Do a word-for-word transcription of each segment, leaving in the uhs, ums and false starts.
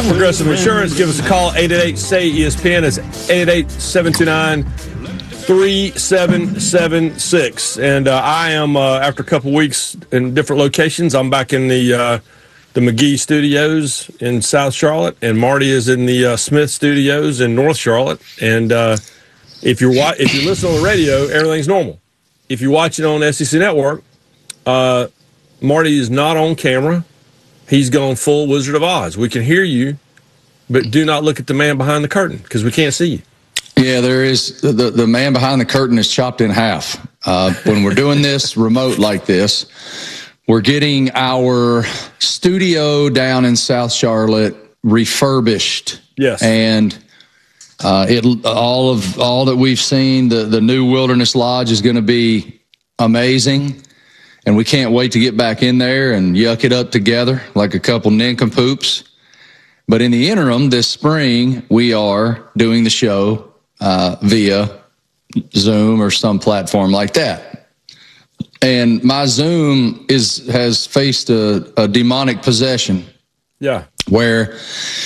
Progressive Insurance. Give us a call, eight eight eight, S A Y, E S P N. It's eight eight eight, seven two nine, three seven seven six. And uh, I am, uh, after a couple weeks in different locations, I'm back in the uh, the McGee Studios in South Charlotte, and Marty is in the uh, Smith Studios in North Charlotte. And uh, if you're wa- if you listen on the radio, everything's normal. If you watch it on S E C Network, uh, Marty is not on camera. He's gone full Wizard of Oz. We can hear you, but do not look at the man behind the curtain because we can't see you. Yeah, there is the, the man behind the curtain is chopped in half. Uh, when we're doing this remote like this, we're getting our studio down in South Charlotte refurbished. Yes. And uh, it all of all that we've seen, the, the new Wilderness Lodge is going to be amazing. And we can't wait to get back in there and yuck it up together like a couple nincompoops. But in the interim, this spring, we are doing the show uh, via Zoom or some platform like that. And my Zoom is has faced a, a demonic possession. Yeah. Where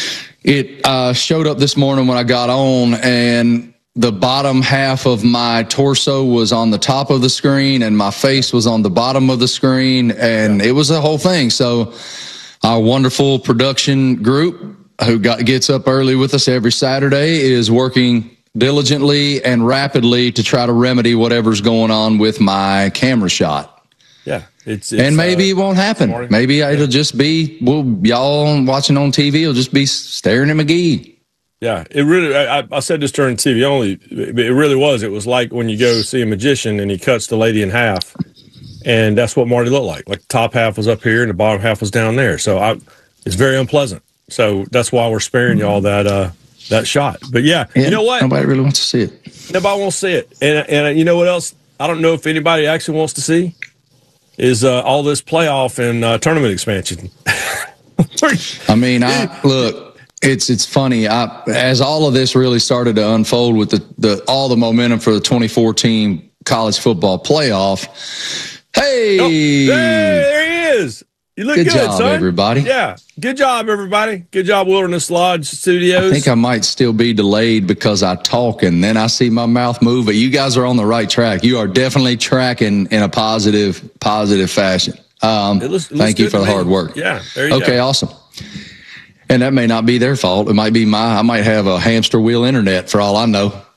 it uh, showed up this morning when I got on, and the bottom half of my torso was on the top of the screen and my face was on the bottom of the screen, and it was a whole thing. So our wonderful production group who got, gets up early with us every Saturday is working diligently and rapidly to try to remedy whatever's going on with my camera shot. Yeah. It's, it's and maybe uh, it won't happen. smart. Maybe yeah. it'll just be, well, y'all watching on T V will just be staring at McGee. Yeah, it really. I, I said this during T V only. It really was. It was like when you go see a magician and he cuts the lady in half, and that's what Marty looked like. Like the top half was up here and the bottom half was down there. So I, it's very unpleasant. So that's why we're sparing y'all that uh, that shot. But yeah, yeah, you know what? Nobody really wants to see it. Nobody wants to see it. And and you know what else? I don't know if anybody actually wants to see is uh, all this playoff and uh, tournament expansion. I mean, I look. It's it's funny. I, as all of this really started to unfold with the, the all the momentum for the twenty fourteen college football playoff. Hey, oh, hey there he is. You look good, good job, son. everybody. Yeah, good job, everybody. Good job, Wilderness Lodge Studios. I think I might still be delayed because I talk and then I see my mouth move. But you guys are on the right track. You are definitely tracking in a positive positive fashion. Um, it looks, it looks thank you for the me. hard work. Yeah. There you okay. go. Awesome. And that may not be their fault. It might be my, I might have a hamster wheel internet for all I know.